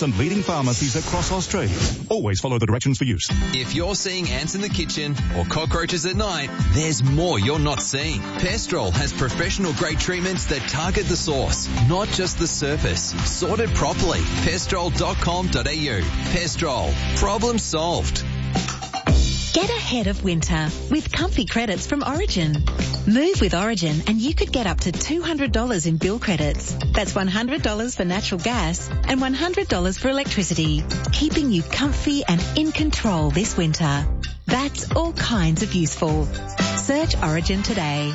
restaurants and leading pharmacies across Australia. Always follow the directions for use. If you're seeing ants in the kitchen or cockroaches at night, there's more you're not seeing. Pestrol has professional-grade treatments that target the source, not just the surface. Sorted properly. Pestrol.com.au. Pestrol. Problem solved. Get ahead of winter with comfy credits from Origin. Move with Origin and you could get up to $200 in bill credits. That's $100 for natural gas and $100 for electricity, keeping you comfy and in control this winter. That's all kinds of useful. Search Origin today.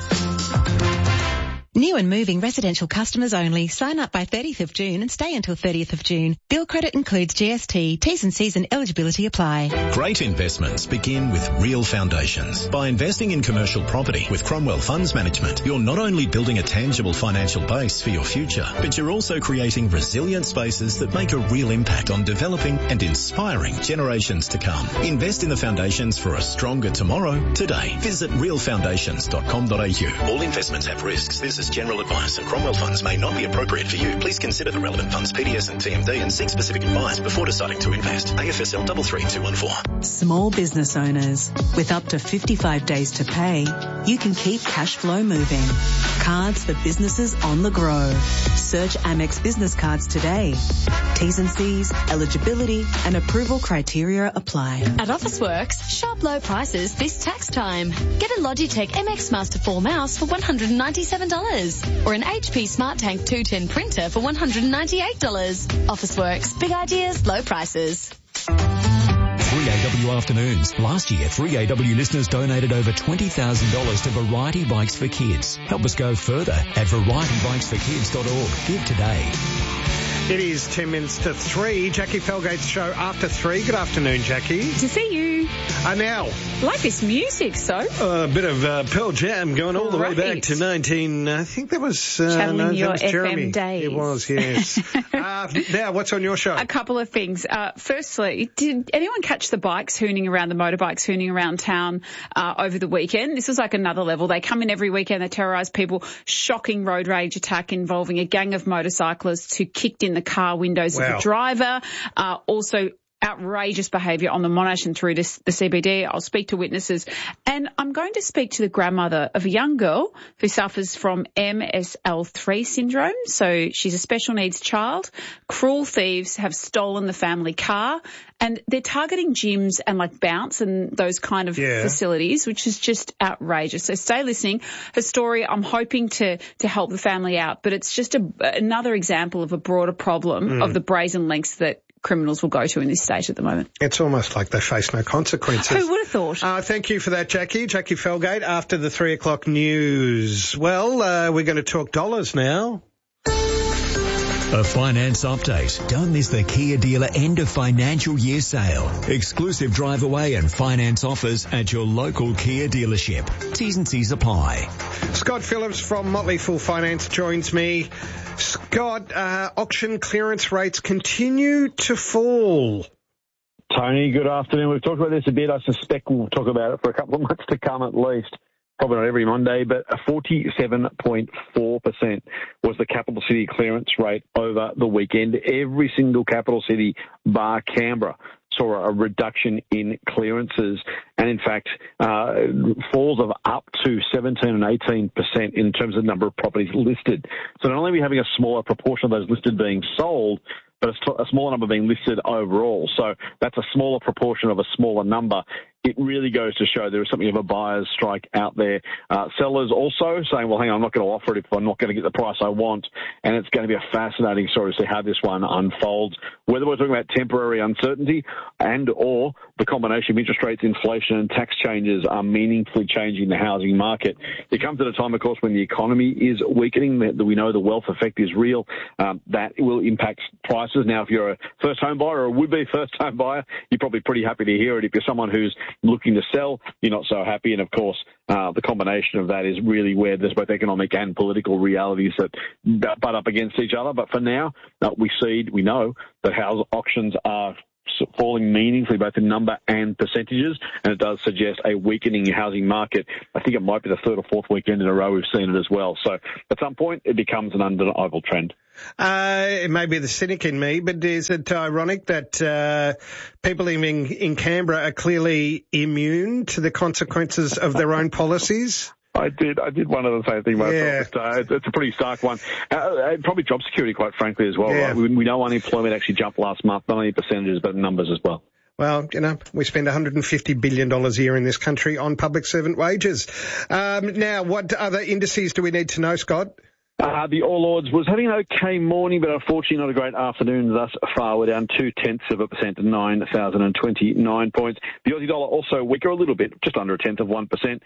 New and moving residential customers only. Sign up by 30th of June and stay until 30th of June. Bill credit includes GST. T's and C's and eligibility apply. Great investments begin with real foundations. By investing in commercial property with Cromwell Funds Management, you're not only building a tangible financial base for your future, but you're also creating resilient spaces that make a real impact on developing and inspiring generations to come. Invest in the foundations for a stronger tomorrow today. Visit realfoundations.com.au. All investments have risks. This is general advice, and Cromwell Funds may not be appropriate for you. Please consider the relevant funds, PDS and TMD, and seek specific advice before deciding to invest. AFSL 33214. Small business owners, with up to 55 days to pay, you can keep cash flow moving. Cards for businesses on the go. Search Amex Business Cards today. T's and C's, eligibility and approval criteria apply. At Officeworks, shop low prices this tax time. Get a Logitech MX Master 4 mouse for $197 or an HP Smart Tank 210 printer for $198. Officeworks, big ideas, low prices. 3AW Afternoons. Last year, 3AW listeners donated over $20,000 to Variety Bikes for Kids. Help us go further at varietybikesforkids.org. Give today. It is 10 minutes to 3. Jackie Felgate's show after 3. Good afternoon, Jackie. To see you. Now. I like this music, so. A bit of Pearl Jam going all the way back to 19... I think that was... Channeling your was FM Jeremy. days. It was, yes. Now, what's on your show? A couple of things. Firstly, did anyone catch the motorbikes hooning around town over the weekend? This was like another level. They come in every weekend, they terrorise people. Shocking road rage attack involving a gang of motorcyclists who kicked in the car windows of the driver. Also outrageous behaviour on the Monash and through the CBD. I'll speak to witnesses. And I'm going to speak to the grandmother of a young girl who suffers from MSL3 syndrome. So she's a special needs child. Cruel thieves have stolen the family car and they're targeting gyms and like Bounce and those kind of facilities, which is just outrageous. So stay listening. Her story, I'm hoping to help the family out, but it's just another example of a broader problem of the brazen lengths that criminals will go to in this state at the moment. It's almost like they face no consequences. Who would have thought? Thank you for that, Jackie. Jackie Felgate after the 3 o'clock news. Well, we're going to talk dollars now. A finance update. Don't miss the Kia dealer end of financial year sale. Exclusive drive away and finance offers at your local Kia dealership. T's and C's apply. Scott Phillips from Motley Fool Finance joins me. Scott, auction clearance rates continue to fall. Tony, good afternoon. We've talked about this a bit. I suspect we'll talk about it for a couple of months to come at least. Probably not every Monday, but 47.4% was the capital city clearance rate over the weekend. Every single capital city bar Canberra saw a reduction in clearances and, in fact, falls of up to 17 and 18% in terms of the number of properties listed. So not only are we having a smaller proportion of those listed being sold, but a smaller number being listed overall. So that's a smaller proportion of a smaller number. It really goes to show there is something of a buyer's strike out there. Sellers also saying, well, hang on, I'm not going to offer it if I'm not going to get the price I want. And it's going to be a fascinating story to see how this one unfolds. Whether we're talking about temporary uncertainty and or the combination of interest rates, inflation and tax changes are meaningfully changing the housing market. It comes at a time, of course, when the economy is weakening, that we know the wealth effect is real. That will impact prices. Now, if you're a first home buyer or a would-be first home buyer, you're probably pretty happy to hear it. If you're someone who's looking to sell, you're not so happy. And of course, the combination of that is really where there's both economic and political realities that butt up against each other. But for now, we know that house auctions are falling meaningfully both in number and percentages, and it does suggest a weakening housing market. I think it might be the third or fourth weekend in a row we've seen it as well. So at some point it becomes an undeniable trend. It may be the cynic in me, but is it ironic that people living in Canberra are clearly immune to the consequences of their own policies? I did wonder the same thing myself. Yeah. It's a pretty stark one. Probably job security, quite frankly, as well. Yeah. Right? We know unemployment actually jumped last month, not only percentages, but numbers as well. Well, we spend $150 billion a year in this country on public servant wages. Now, what other indices do we need to know, Scott? The All Ords was having an okay morning, but unfortunately not a great afternoon thus far. We're down 0.2% to 9,029 points. The Aussie dollar also weaker a little bit, just under 0.1%,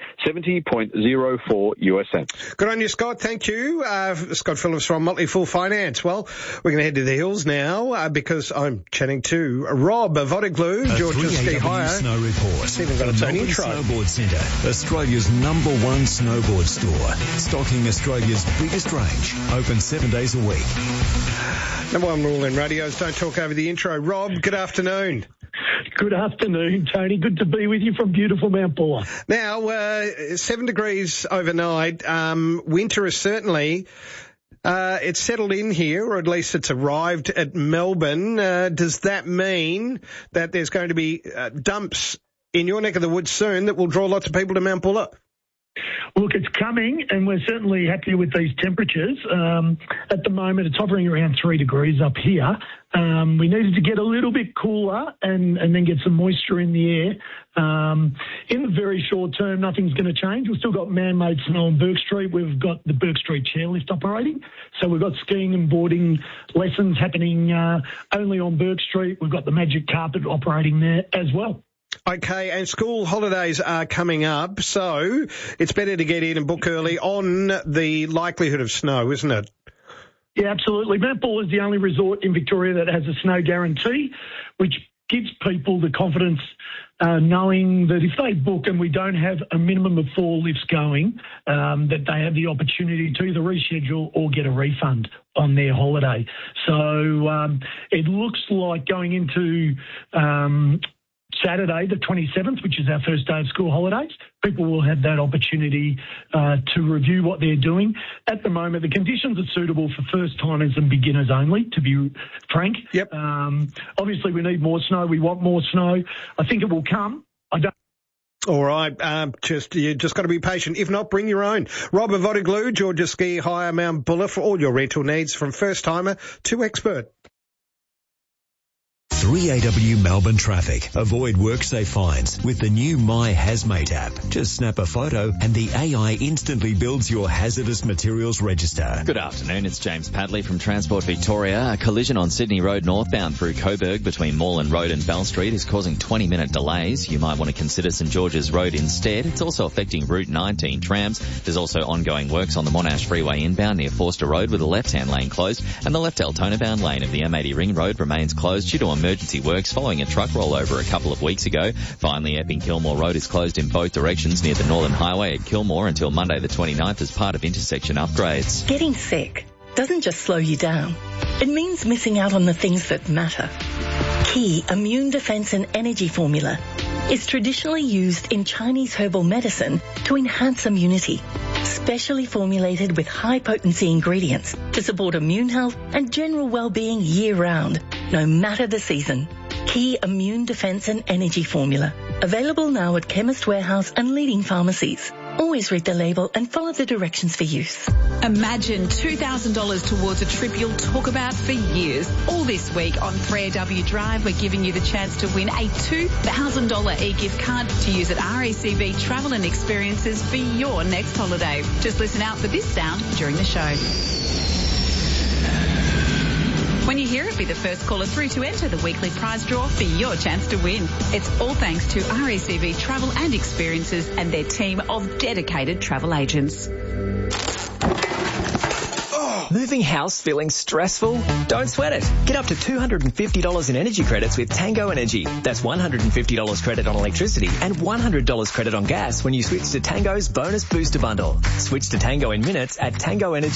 70.04 US cents. Good on you, Scott. Thank you. Scott Phillips from Motley Fool Finance. Well, we're going to head to the hills now because I'm chatting to Rob Vodoglu, George's Ski Hire. Snow report. It's even got its own intro. Snowboard Centre, Australia's #1 snowboard store, stocking Australia's biggest range. Open 7 days a week. Number one rule in radio is don't talk over the intro. Rob, good afternoon. Good afternoon, Tony. Good to be with you from beautiful Mount Buller. Now, 7 degrees overnight. Winter is certainly... it's settled in here, or at least it's arrived at Melbourne. Does that mean that there's going to be dumps in your neck of the woods soon that will draw lots of people to Mount Buller? Look, it's coming, and we're certainly happy with these temperatures. At the moment, it's hovering around 3 degrees up here. We needed to get a little bit cooler and then get some moisture in the air. In the very short term, nothing's going to change. We've still got man-made snow on Bourke Street. We've got the Bourke Street chairlift operating. So we've got skiing and boarding lessons happening only on Bourke Street. We've got the magic carpet operating there as well. Okay, and school holidays are coming up, so it's better to get in and book early on the likelihood of snow, isn't it? Yeah, absolutely. Mount Buller is the only resort in Victoria that has a snow guarantee, which gives people the confidence knowing that if they book and we don't have a minimum of 4 lifts going, that they have the opportunity to either reschedule or get a refund on their holiday. So it looks like going into Saturday, the 27th, which is our first day of school holidays, people will have that opportunity to review what they're doing. At the moment, the conditions are suitable for first-timers and beginners only, to be frank. Yep. Obviously, we need more snow. We want more snow. I think it will come. I don't. All right, you just got to be patient. If not, bring your own. Rob Vodoglu, Georgia Ski Hire, Mount Buller, for all your rental needs from first-timer to expert. 3AW Melbourne traffic. Avoid WorkSafe fines with the new My Hazmate app. Just snap a photo and the AI instantly builds your hazardous materials register. Good afternoon, it's James Padley from Transport Victoria. A collision on Sydney Road northbound through Coburg between Moreland Road and Bell Street is causing 20-minute delays. You might want to consider St George's Road instead. It's also affecting Route 19 trams. There's also ongoing works on the Monash Freeway inbound near Forster Road with the left-hand lane closed, and the left Altona-bound lane of the M80 Ring Road remains closed due to emergency works following a truck rollover a couple of weeks ago. Finally, Epping-Kilmore Road is closed in both directions near the Northern Highway at Kilmore until Monday the 29th as part of intersection upgrades. Getting sick doesn't just slow you down. It means missing out on the things that matter. Key Immune Defense and Energy Formula is traditionally used in Chinese herbal medicine to enhance immunity. Specially formulated with high-potency ingredients to support immune health and general well-being year-round, no matter the season. Key Immune Defense and Energy Formula. Available now at Chemist Warehouse and leading pharmacies. Always read the label and follow the directions for use. Imagine $2,000 towards a trip you'll talk about for years. All this week on 3AW Drive, we're giving you the chance to win a $2,000 e-gift card to use at RACV Travel and Experiences for your next holiday. Just listen out for this sound during the show. When you hear it, be the first caller through to enter the weekly prize draw for your chance to win. It's all thanks to RACV Travel and Experiences and their team of dedicated travel agents. Moving house feeling stressful? Don't sweat it. Get up to $250 in energy credits with Tango Energy. That's $150 credit on electricity and $100 credit on gas when you switch to Tango's Bonus Booster Bundle. Switch to Tango in minutes at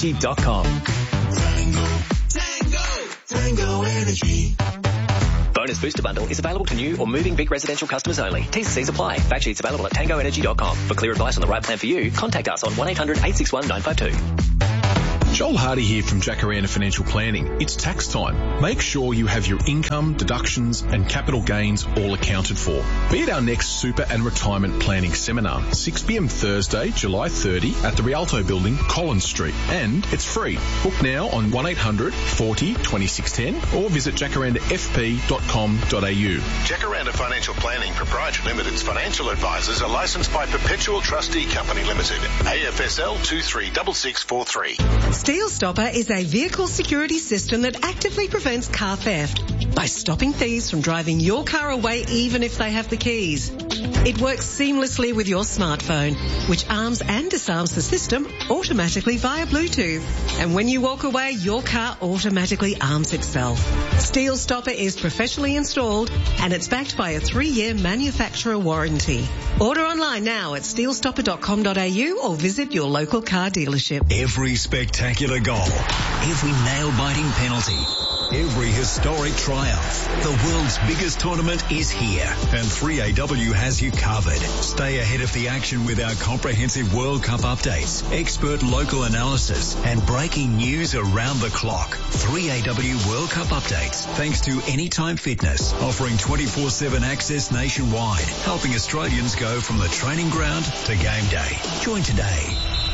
tangoenergy.com. Tango Energy. Bonus Business Booster Bundle is available to new or moving Vic residential customers only. T's and C's apply. Fact sheets available at tangoenergy.com. For clear advice on the right plan for you, contact us on 1-800-861-952. Joel Hardy here from Jacaranda Financial Planning. It's tax time. Make sure you have your income, deductions and capital gains all accounted for. Be at our next Super and Retirement Planning Seminar, 6pm Thursday, July 30 at the Rialto Building, Collins Street. And it's free. Book now on 1-800 40 2610 or visit jacarandafp.com.au. Jacaranda Financial Planning Proprietary Limited's financial advisors are licensed by Perpetual Trustee Company Limited, AFSL 236643. Steel Stopper is a vehicle security system that actively prevents car theft by stopping thieves from driving your car away even if they have the keys. It works seamlessly with your smartphone, which arms and disarms the system automatically via Bluetooth. And when you walk away, your car automatically arms itself. Steel Stopper is professionally installed and it's backed by a 3-year manufacturer warranty. Order online now at steelstopper.com.au or visit your local car dealership. Every spectacular goal, every nail-biting penalty, every historic triumph. The world's biggest tournament is here, and 3AW has you covered. Stay ahead of the action with our comprehensive World Cup updates, expert local analysis, and breaking news around the clock. 3AW World Cup updates, thanks to Anytime Fitness, offering 24/7 access nationwide, helping Australians go from the training ground to game day. Join today.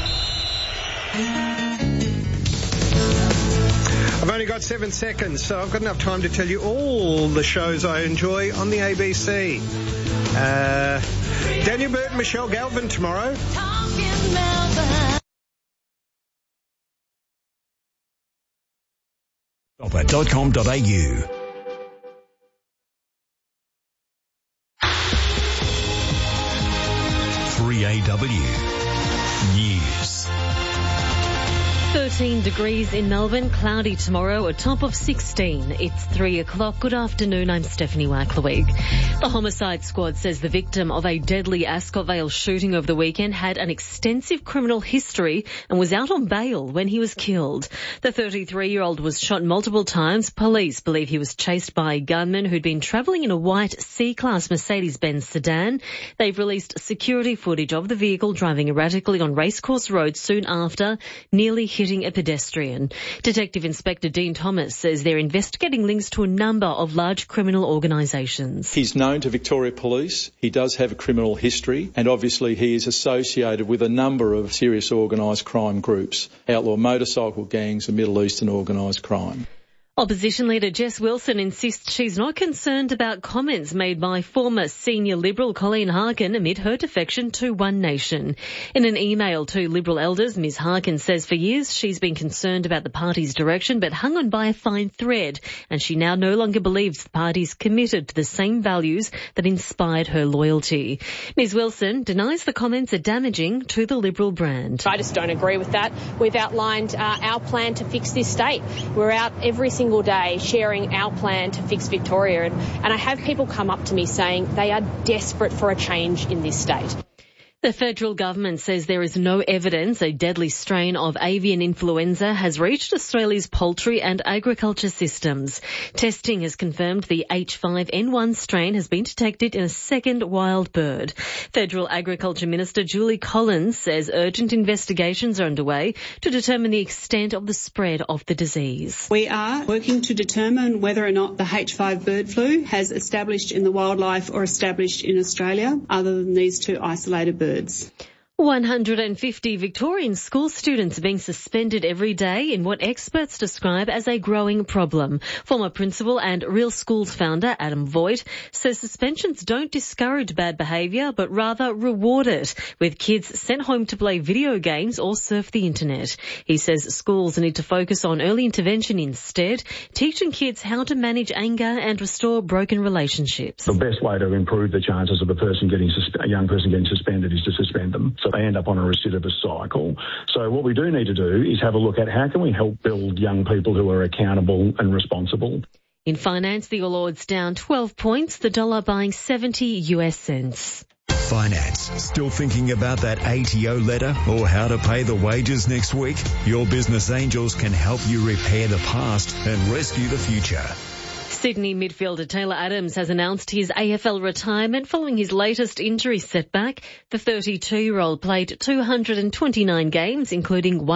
I've only got 7 seconds, so I've got enough time to tell you all the shows I enjoy on the ABC. Daniel Burton, Michelle Galvin tomorrow. Stopper.com.au. News. 13 degrees in Melbourne, cloudy tomorrow, a top of 16. It's 3 o'clock. Good afternoon, I'm Stephanie Wacklerwig. The homicide squad says the victim of a deadly Ascot Vale shooting over the weekend had an extensive criminal history and was out on bail when he was killed. The 33-year-old was shot multiple times. Police believe he was chased by a gunman who'd been travelling in a white C-Class Mercedes-Benz sedan. They've released security footage of the vehicle driving erratically on Racecourse Road soon after, nearly hitting a pedestrian. Detective Inspector Dean Thomas says they're investigating links to a number of large criminal organisations. He's known to Victoria Police. He does have a criminal history, and obviously he is associated with a number of serious organised crime groups, outlaw motorcycle gangs and Middle Eastern organised crime. Opposition leader Jess Wilson insists she's not concerned about comments made by former senior Liberal Colleen Harkin amid her defection to One Nation. In an email to Liberal elders, Ms Harkin says for years she's been concerned about the party's direction but hung on by a fine thread, and she now no longer believes the party's committed to the same values that inspired her loyalty. Ms Wilson denies the comments are damaging to the Liberal brand. I just don't agree with that. We've outlined our plan to fix this state. We're out every single day sharing our plan to fix Victoria, and I have people come up to me saying they are desperate for a change in this state. The federal government says there is no evidence a deadly strain of avian influenza has reached Australia's poultry and agriculture systems. Testing has confirmed the H5N1 strain has been detected in a second wild bird. Federal Agriculture Minister Julie Collins says urgent investigations are underway to determine the extent of the spread of the disease. We are working to determine whether or not the H5 bird flu has established in the wildlife or established in Australia, other than these two isolated birds. 150 Victorian school students are being suspended every day in what experts describe as a growing problem. Former principal and Real Schools founder Adam Voigt says suspensions don't discourage bad behaviour but rather reward it, with kids sent home to play video games or surf the internet. He says schools need to focus on early intervention instead, teaching kids how to manage anger and restore broken relationships. The best way to improve the chances of a young person getting suspended is to suspend them. So they end up on a recidivist cycle. So what we do need to do is have a look at how can we help build young people who are accountable and responsible. In finance, the All Ords down 12 points, the dollar buying 70 US cents. Finance. Still thinking about that ATO letter or how to pay the wages next week? Your business angels can help you repair the past and rescue the future. Sydney midfielder Taylor Adams has announced his AFL retirement following his latest injury setback. The 32-year-old played 229 games, including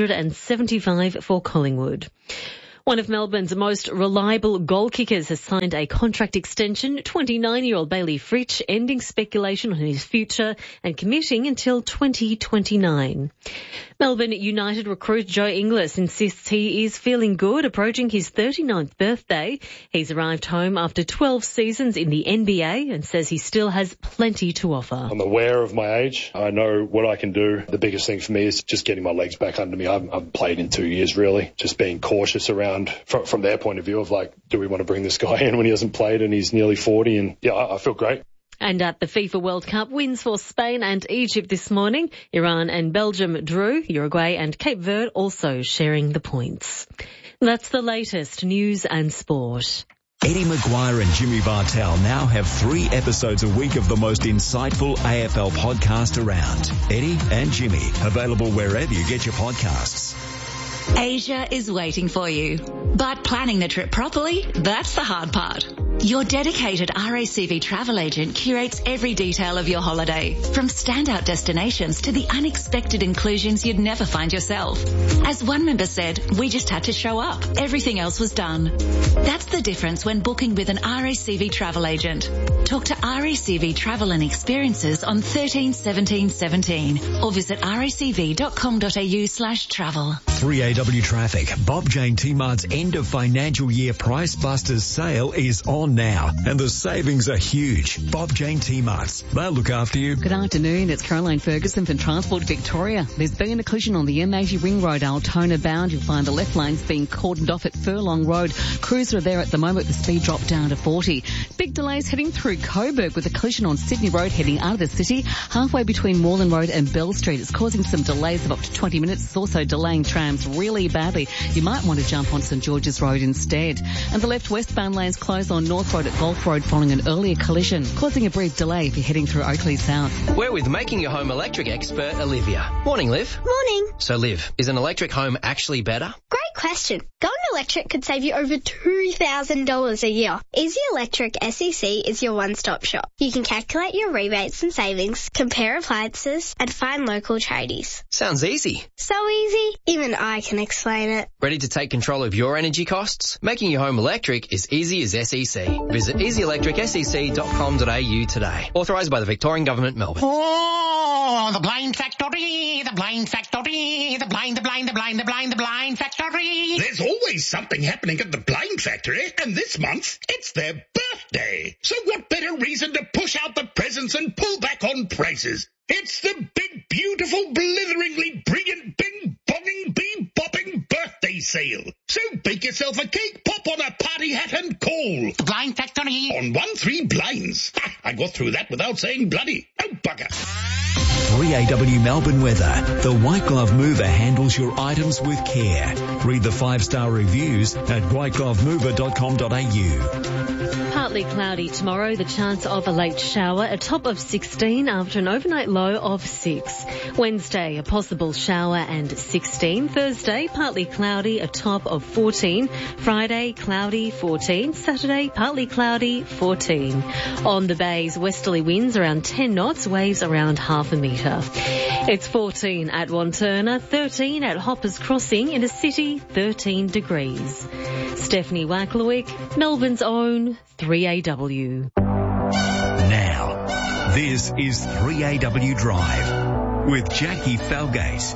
175 for Collingwood. One of Melbourne's most reliable goal kickers has signed a contract extension, 29-year-old Bailey Fritsch, ending speculation on his future and committing until 2029. Melbourne United recruit Joe Inglis insists he is feeling good, approaching his 39th birthday. He's arrived home after 12 seasons in the NBA and says he still has plenty to offer. I'm aware of my age. I know what I can do. The biggest thing for me is just getting my legs back under me. I haven't played in 2 years, really. Just being cautious around from their point of view of like, do we want to bring this guy in when he hasn't played and he's nearly 40? And yeah, I feel great. And at the FIFA World Cup, wins for Spain and Egypt this morning. Iran and Belgium drew. Uruguay and Cape Verde also sharing the points. That's the latest news and sport. Eddie Maguire and Jimmy Bartell now have 3 episodes a week of the most insightful AFL podcast around. Eddie and Jimmy, available wherever you get your podcasts. Asia is waiting for you. But planning the trip properly, that's the hard part. Your dedicated RACV travel agent curates every detail of your holiday, from standout destinations to the unexpected inclusions you'd never find yourself. As one member said, we just had to show up. Everything else was done. That's the difference when booking with an RACV travel agent. Talk to RACV Travel and Experiences on 13 17 17 or visit racv.com.au/travel. 3AW Traffic. Bob Jane T-Mart's end of financial year Price Busters sale is on now, and the savings are huge. Bob Jane T-Mart's. They'll look after you. Good afternoon. It's Caroline Ferguson from Transport Victoria. There's been a collision on the M80 Ring Road, Altona bound. You'll find the left lane's being cordoned off at Furlong Road. Crews are there at the moment. The speed dropped down to 40. Big delays heading through Coburg with a collision on Sydney Road heading out of the city, halfway between Moreland Road and Bell Street. It's causing some delays of up to 20 minutes. It's also delaying trams really badly. You might want to jump on St George's Road instead. And the left westbound lane's closed on North Road at Golf Road following an earlier collision, causing a brief delay if you're heading through Oakley South. We're with Making Your Home Electric expert Olivia. Morning, Liv. Morning. So, Liv, is an electric home actually better? Great question. Going electric could save you over $2,000 a year. Easy Electric SEC is your one-stop shop. You can calculate your rebates and savings, compare appliances, and find local tradies. Sounds easy. So easy, even I can explain it. Ready to take control of your energy costs? Making your home electric is easy as SEC. Visit easyelectricsec.com.au today. Authorised by the Victorian Government, Melbourne. Oh, the Blind Factory, the Blind Factory, the Blind Factory. There's always something happening at the Blind Factory, and this month it's their birthday. So what better reason to push out the presents and pull back on prices? It's the big, beautiful, blitheringly brilliant, bing-bonging, bee-bopping birthday sale. So bake yourself a cake, pop on a party hat and call. The Blind Factory. On 1-3 blinds. Ha, I got through that without saying bloody. Oh, bugger. 3AW Melbourne weather. The White Glove Mover handles your items with care. Read the 5-star reviews at whiteglovemover.com.au. Partly cloudy tomorrow, the chance of a late shower, a top of 16 after an overnight low of 6. Wednesday, a possible shower and 16. Thursday, partly cloudy, a top of 14. Friday, cloudy, 14. Saturday, partly cloudy, 14. On the bays, westerly winds around 10 knots, waves around half a metre. It's 14 at Wantirna, 13 at Hoppers Crossing, in the city, 13 degrees. Stephanie Wacklewick, Melbourne's own 3AW. Now, this is 3AW Drive with Jackie Falgate.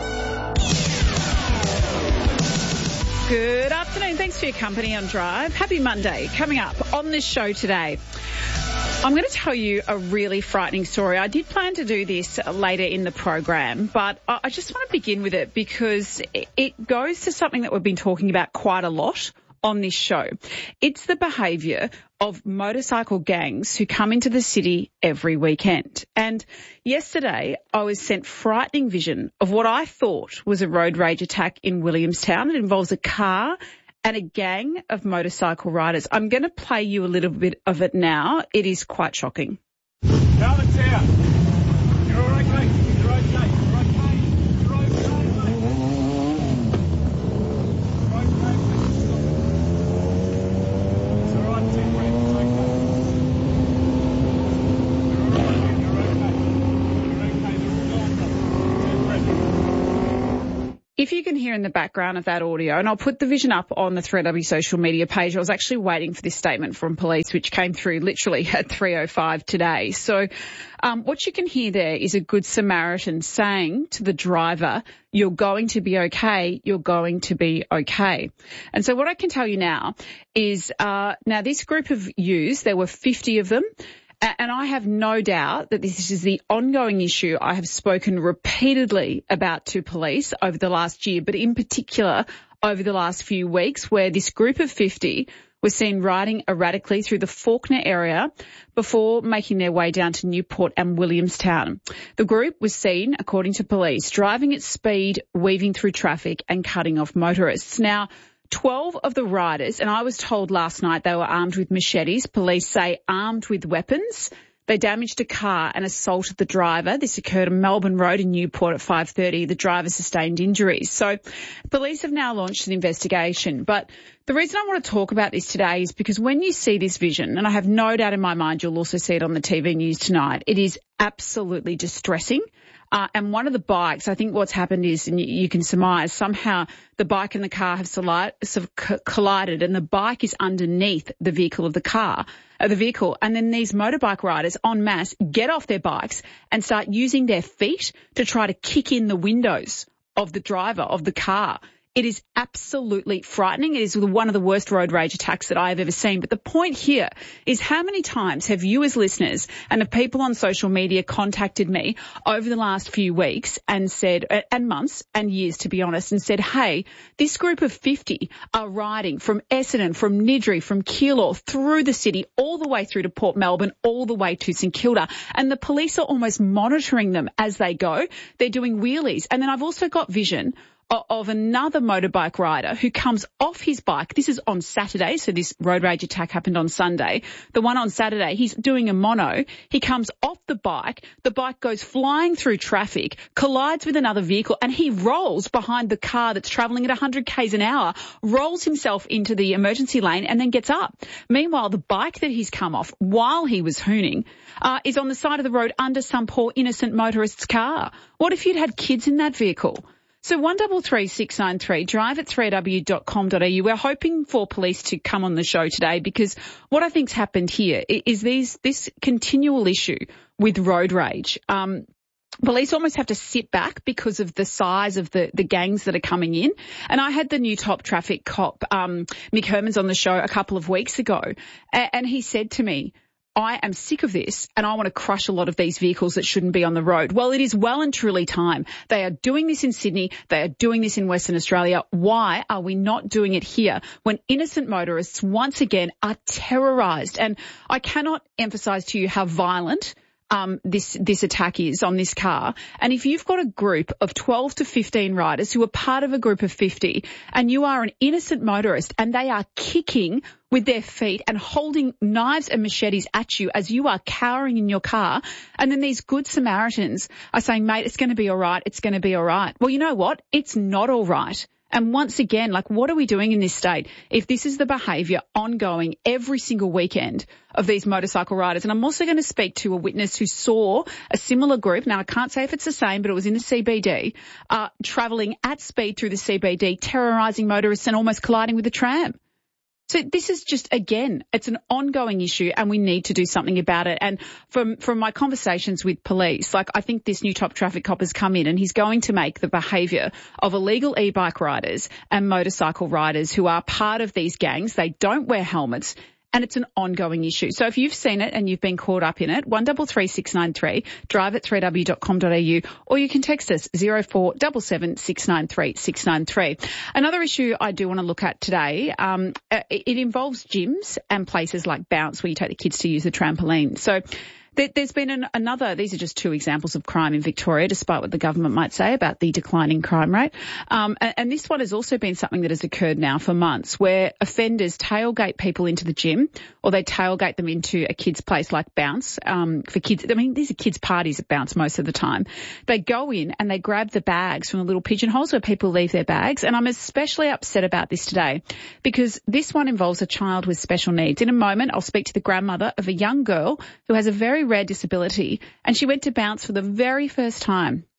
Good afternoon. Thanks for your company on Drive. Happy Monday. Coming up on this show today, I'm going to tell you a really frightening story. I did plan to do this later in the program, but I just want to begin with it because it goes to something that we've been talking about quite a lot on this show. It's the behaviour of motorcycle gangs who come into the city every weekend. And yesterday I was sent frightening vision of what I thought was a road rage attack in Williamstown. It involves a car and a gang of motorcycle riders. I'm going to play you a little bit of it now. It is quite shocking. Balance out. You're all right, mate. You're okay. You're okay. You're okay, mate. You're okay. It's all right. If you can hear in the background of that audio, and I'll put the vision up on the 3W social media page, I was actually waiting for this statement from police, which came through literally at 3:05 today. So what you can hear there is a Good Samaritan saying to the driver, you're going to be okay, you're going to be okay. And so what I can tell you now is now this group of youths, there were 50 of them, and I have no doubt that this is the ongoing issue I have spoken repeatedly about to police over the last year, but in particular over the last few weeks, where this group of 50 was seen riding erratically through the Fawkner area before making their way down to Newport and Williamstown. The group was seen, according to police, driving at speed, weaving through traffic and cutting off motorists. Now, 12 of the riders, and I was told last night they were armed with machetes, police say armed with weapons. They damaged a car and assaulted the driver. This occurred on Melbourne Road in Newport at 5:30. The driver sustained injuries. So police have now launched an investigation. But the reason I want to talk about this today is because when you see this vision, and I have no doubt in my mind you'll also see it on the TV news tonight, it is absolutely distressing. And one of the bikes, I think what's happened is, and you can surmise, somehow the bike and the car have collided and the bike is underneath the vehicle of the car, the vehicle. And then these motorbike riders en masse get off their bikes and start using their feet to try to kick in the windows of the driver of the car. It is absolutely frightening. It is one of the worst road rage attacks that I have ever seen. But the point here is, how many times have you as listeners and the people on social media contacted me over the last few weeks and said, and months and years to be honest, and said, hey, this group of 50 are riding from Essendon, from Niddrie, from Keilor, through the city, all the way through to Port Melbourne, all the way to St Kilda. And the police are almost monitoring them as they go. They're doing wheelies. And then I've also got vision of another motorbike rider who comes off his bike. This is on Saturday, so this road rage attack happened on Sunday. The one on Saturday, he's doing a mono. He comes off the bike goes flying through traffic, collides with another vehicle, and he rolls behind the car that's travelling at 100 k's an hour, rolls himself into the emergency lane and then gets up. Meanwhile, the bike that he's come off while he was hooning is on the side of the road under some poor innocent motorist's car. What if you'd had kids in that vehicle? So 133693, drive at 3w.com.au. We're hoping for police to come on the show today, because what I think's happened here is this continual issue with road rage. Police almost have to sit back because of the size of the gangs that are coming in. And I had the new top traffic cop, Mick Hermans, on the show a couple of weeks ago, and he said to me, I am sick of this and I want to crush a lot of these vehicles that shouldn't be on the road. Well, it is well and truly time. They are doing this in Sydney. They are doing this in Western Australia. Why are we not doing it here when innocent motorists once again are terrorised? And I cannot emphasise to you how violent this attack is on this car. And if you've got a group of 12 to 15 riders who are part of a group of 50 and you are an innocent motorist and they are kicking with their feet and holding knives and machetes at you as you are cowering in your car, and then these Good Samaritans are saying, mate, it's going to be all right, it's going to be all right. Well, you know what? It's not all right. And once again, what are we doing in this state if this is the behaviour ongoing every single weekend of these motorcycle riders? And I'm also going to speak to a witness who saw a similar group. Now, I can't say if it's the same, but it was in the CBD, travelling at speed through the CBD, terrorising motorists and almost colliding with a tram. So this is just, again, it's an ongoing issue and we need to do something about it. And from my conversations with police, I think this new top traffic cop has come in and he's going to make the behaviour of illegal e-bike riders and motorcycle riders who are part of these gangs. They don't wear helmets. And it's an ongoing issue. So if you've seen it and you've been caught up in it, 133693, drive at 3w.com.au, or you can text us 0477 693 693. Another issue I do want to look at today, it involves gyms and places like Bounce where you take the kids to use the trampoline. So there's been these are just two examples of crime in Victoria, despite what the government might say about the declining crime rate. And this one has also been something that has occurred now for months, where offenders tailgate people into the gym, or they tailgate them into a kid's place like Bounce, for kids. I mean, these are kids' parties at Bounce most of the time. They go in and they grab the bags from the little pigeonholes where people leave their bags. And I'm especially upset about this today because this one involves a child with special needs. In a moment, I'll speak to the grandmother of a young girl who has a very rare disability, and she went to Bounce for the very first time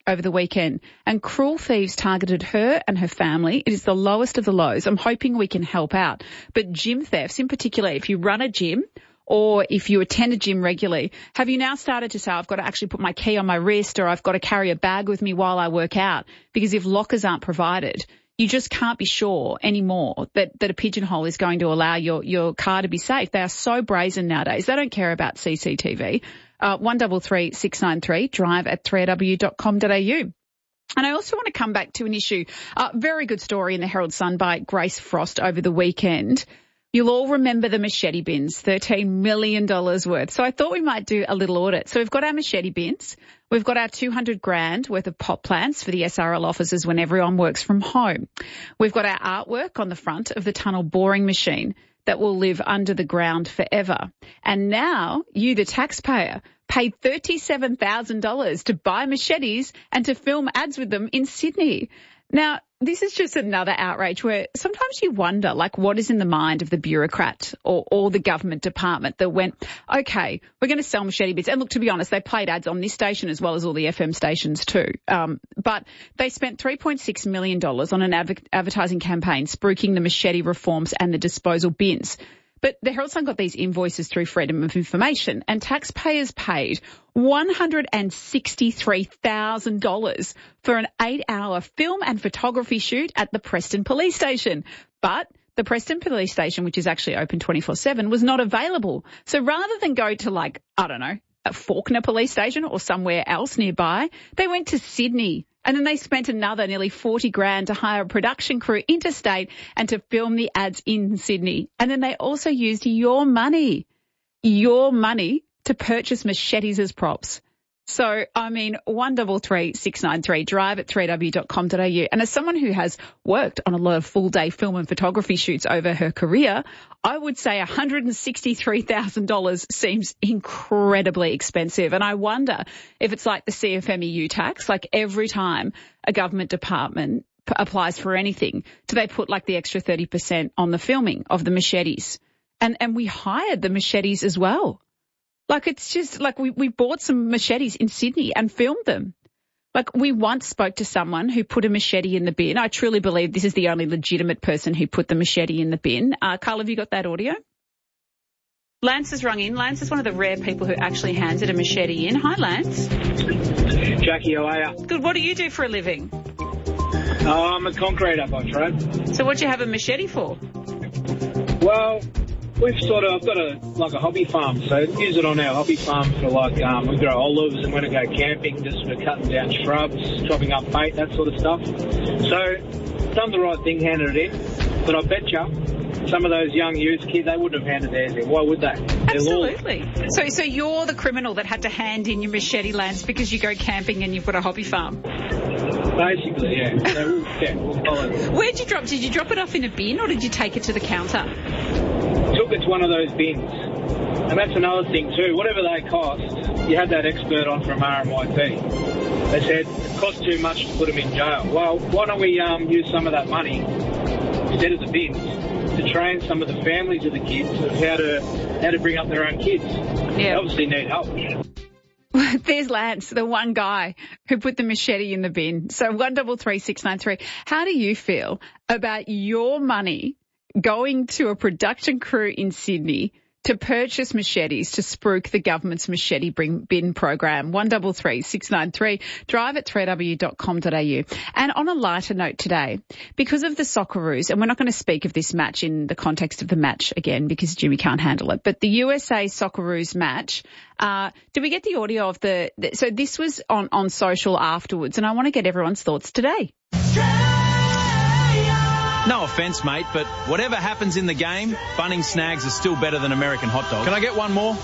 over the weekend, and cruel thieves targeted her and her family. It is the lowest of the lows. I'm hoping we can help out. But gym thefts, in particular, if you run a gym or if you attend a gym regularly, have you now started to say, I've got to actually put my key on my wrist, or I've got to carry a bag with me while I work out? Because if lockers aren't provided, you just can't be sure anymore that a pigeonhole is going to allow your car to be safe. They are so brazen nowadays. They don't care about CCTV. 133 693, drive at 3aw.com.au. And I also want to come back to an issue, very good story in the Herald Sun by Grace Frost over the weekend. You'll all remember the machete bins, $13 million worth. So I thought we might do a little audit. So we've got our machete bins. We've got our $200,000 worth of pot plants for the SRL officers when everyone works from home. We've got our artwork on the front of the tunnel boring machine that will live under the ground forever. And now you, the taxpayer, paid $37,000 to buy machetes and to film ads with them in Sydney. Now, this is just another outrage where sometimes you wonder, like, what is in the mind of the bureaucrat or the government department that went, okay, we're going to sell machete bits. And look, to be honest, they played ads on this station as well as all the FM stations too. But they spent $3.6 million on an advertising campaign spruiking the machete reforms and the disposal bins. But the Herald Sun got these invoices through Freedom of Information, and taxpayers paid $163,000 for an 8-hour film and photography shoot at the Preston Police Station. But the Preston Police Station, which is actually open 24/7, was not available. So rather than go to, like, I don't know, a Fawkner Police Station or somewhere else nearby, they went to Sydney. And then they spent another nearly $40,000 to hire a production crew interstate and to film the ads in Sydney. And then they also used your money to purchase machetes as props. So, I mean, 133 693, drive at 3aw.com.au. And as someone who has worked on a lot of full-day film and photography shoots over her career, I would say $163,000 seems incredibly expensive. And I wonder if it's like the CFMEU tax, like every time a government department applies for anything, do they put like the extra 30% on the filming of the machetes? And we hired the machetes as well. Like, it's just like we bought some machetes in Sydney and filmed them. Like, we once spoke to someone who put a machete in the bin. I truly believe this is the only legitimate person who put the machete in the bin. Carl, have you got that audio? Lance has rung in. Lance is one of the rare people who actually handed a machete in. Hi, Lance. Jackie, how are you? Good. What do you do for a living? I'm a concreter by trade. So what do you have a machete for? Well, I've got a hobby farm, so use it on our hobby farm for we grow olives, and when I go camping, just for cutting down shrubs, chopping up bait, that sort of stuff. So, done the right thing, handed it in, but I bet you some of those young youth kids, they wouldn't have handed theirs in. Why would they? Absolutely. So you're the criminal that had to hand in your machete, Lance, because you go camping and you've got a hobby farm? Basically, yeah. So we'll follow it. Where'd you drop? Did you drop it off in a bin or did you take it to the counter? Took it to one of those bins. And that's another thing too. Whatever they cost, you had that expert on from RMIT. They said it costs too much to put them in jail. Well, why don't we use some of that money instead of the bins to train some of the families of the kids of how to bring up their own kids. Yeah. They obviously need help. There's Lance, the one guy who put the machete in the bin. So 133 693. How do you feel about your money going to a production crew in Sydney to purchase machetes to spruik the government's machete bin program? 133 693, drive at 3aw.com.au. And on a lighter note today, because of the Socceroos, and we're not going to speak of this match in the context of the match again because Jimmy can't handle it, but the USA Socceroos match, did we get the audio of so this was on social afterwards, and I want to get everyone's thoughts today. No offence, mate, but whatever happens in the game, Bunnings Snags are still better than American hot dogs. Can I get one more?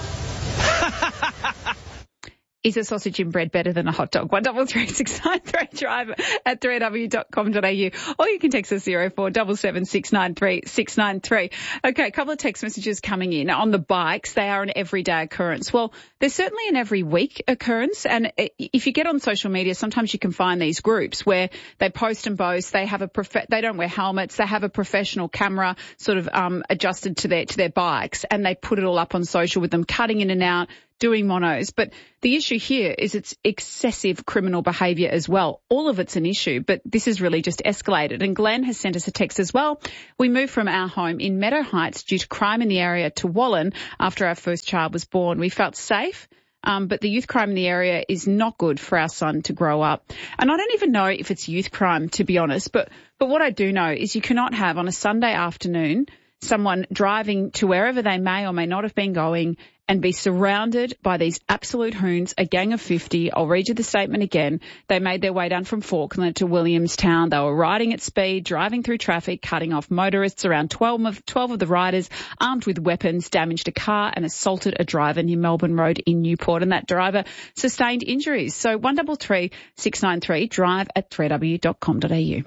Is a sausage in bread better than a hot dog? 133 693, drive at 3aw.com.au. Or you can text us 0477 693 693. Okay, a couple of text messages coming in. On the bikes, they are an everyday occurrence. Well, they're certainly an every week occurrence. And if you get on social media, sometimes you can find these groups where they post and boast. They have they don't wear helmets. They have a professional camera sort of adjusted to their bikes, and they put it all up on social with them cutting in and out, doing monos. But the issue here is it's excessive criminal behaviour as well. All of it's an issue, but this has really just escalated. And Glenn has sent us a text as well. We moved from our home in Meadow Heights due to crime in the area to Wallen after our first child was born. We felt safe. But the youth crime in the area is not good for our son to grow up. And I don't even know if it's youth crime, to be honest, but what I do know is you cannot have on a Sunday afternoon someone driving to wherever they may or may not have been going and be surrounded by these absolute hoons, a gang of 50. I'll read you the statement again. They made their way down from Falkland to Williamstown. They were riding at speed, driving through traffic, cutting off motorists. Around 12 of the riders, armed with weapons, damaged a car and assaulted a driver near Melbourne Road in Newport. And that driver sustained injuries. So 133 693 drive at 3w.com.au.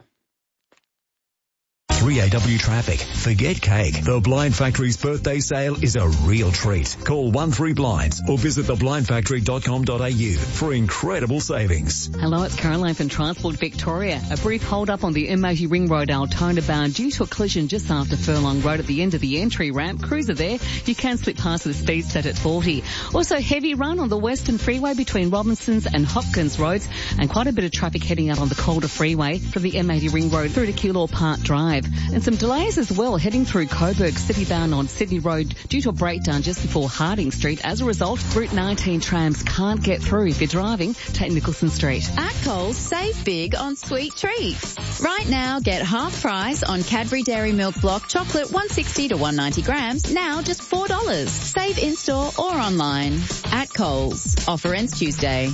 3AW Traffic. Forget cake. The Blind Factory's birthday sale is a real treat. Call 13Blinds or visit theblindfactory.com.au for incredible savings. Hello, it's Caroline from Transport Victoria. A brief hold-up on the M80 Ring Road Altona bound due to a collision just after Furlong Road at the end of the entry ramp. Cruiser there. You can slip past the speed set at 40. Also, heavy run on the Western Freeway between Robinsons and Hopkins Roads, and quite a bit of traffic heading out on the Calder Freeway from the M80 Ring Road through to Keilor Park Drive. And some delays as well heading through Coburg City bound on Sydney Road due to a breakdown just before Harding Street. As a result, Route 19 trams can't get through. If you're driving, take Nicholson Street. At Coles, save big on sweet treats. Right now, get half price on Cadbury Dairy Milk Block chocolate 160 to 190 grams, now just $4. Save in-store or online. At Coles. Offer ends Tuesday.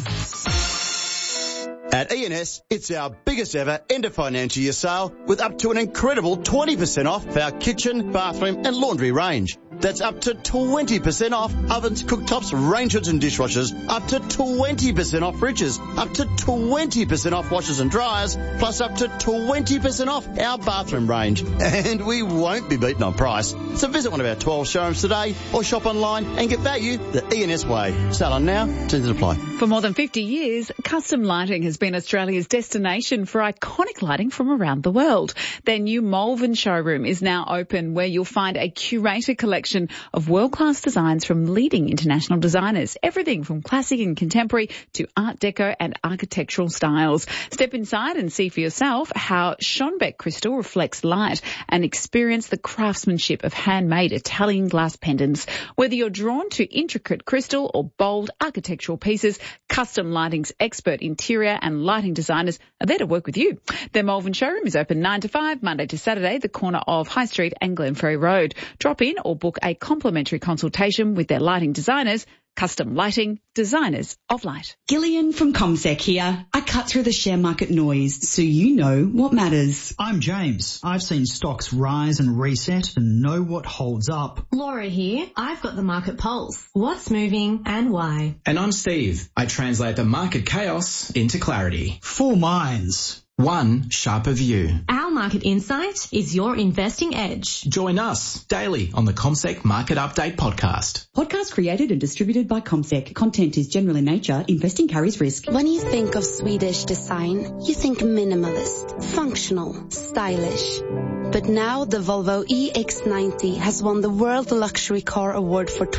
At E&S, it's our biggest ever end of financial year sale with up to an incredible 20% off our kitchen, bathroom and laundry range. That's up to 20% off ovens, cooktops, range hoods and dishwashers, up to 20% off fridges, up to 20% off washers and dryers, plus up to 20% off our bathroom range. And we won't be beaten on price. So visit one of our 12 showrooms today or shop online and get value the E&S way. Sale on now, terms and apply. For more than 50 years, Custom Lighting has been Australia's destination for iconic lighting from around the world. Their new Malvern showroom is now open, where you'll find a curated collection of world-class designs from leading international designers. Everything from classic and contemporary to Art Deco and architectural styles. Step inside and see for yourself how Schonbeck crystal reflects light and experience the craftsmanship of handmade Italian glass pendants. Whether you're drawn to intricate crystal or bold architectural pieces, Custom Lighting's expert interior and lighting designers are there to work with you. Their Malvern showroom is open 9 to 5, Monday to Saturday, the corner of High Street and Glenferrie Road. Drop in or book a complimentary consultation with their lighting designers. Custom Lighting, designers of light. Gillian from CommSec here. I cut through the share market noise so you know what matters. I'm James. I've seen stocks rise and reset and know what holds up. Laura here. I've got the market pulse. What's moving and why? And I'm Steve. I translate the market chaos into clarity. 4 minds. One sharper view. Our market insight is your investing edge. Join us daily on the CommSec Market Update podcast. Podcast created and distributed by CommSec. Content is general in nature. Investing carries risk. When you think of Swedish design, you think minimalist, functional, stylish. But now the Volvo EX90 has won the World Luxury Car Award for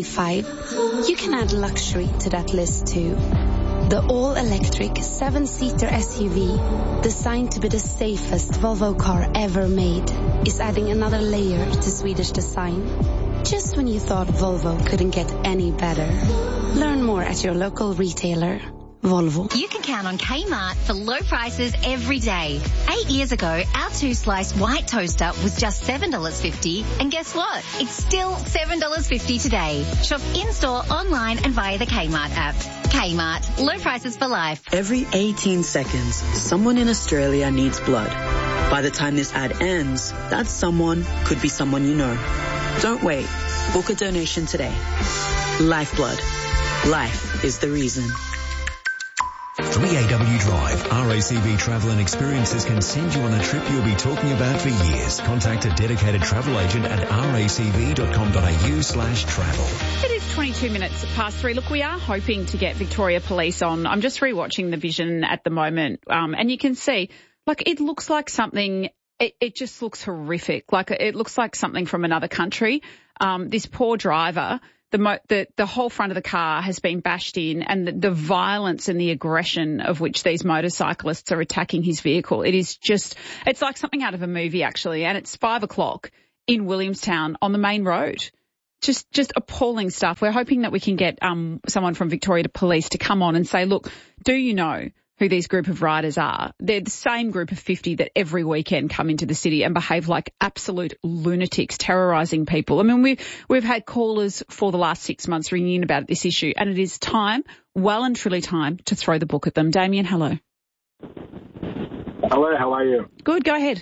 2025. You can add luxury to that list too. The all-electric 7-seater SUV, designed to be the safest Volvo car ever made, is adding another layer to Swedish design. Just when you thought Volvo couldn't get any better. Learn more at your local retailer. Volvo. You can count on Kmart for low prices every day. 8 years ago, our 2-slice white toaster was just $7.50, and guess what? It's still $7.50 today. Shop in-store, online and via the Kmart app. Kmart, low prices for life. Every 18 seconds, someone in Australia needs blood. By the time this ad ends, that someone could be someone you know. Don't wait. Book a donation today. Lifeblood. Life is the reason. 3AW Drive. RACV Travel and Experiences can send you on a trip you'll be talking about for years. Contact a dedicated travel agent at racv.com.au/travel. It is 22 minutes past 3. Look, we are hoping to get Victoria Police on. I'm just rewatching the Vision at the moment, and you can see, like, it looks like something, it just looks horrific. Like, it looks like something from another country. This poor driver the whole front of the car has been bashed in, and the violence and the aggression of which these motorcyclists are attacking his vehicle. It's like something out of a movie, actually. And it's 5:00 in Williamstown on the main road. Just appalling stuff. We're hoping that we can get someone from Victoria Police to come on and say, look, do you know who these group of riders are? They're the same group of 50 that every weekend come into the city and behave like absolute lunatics, terrorising people. I mean, we've had callers for the last 6 months ringing in about this issue, and it is time, well and truly time, to throw the book at them. Damien, hello. Hello, how are you? Good, go ahead.